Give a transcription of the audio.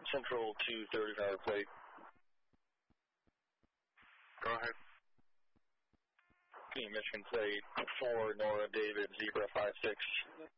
Central 230 power plate. Go ahead. Michigan plate 4 Nora David Zebra 56.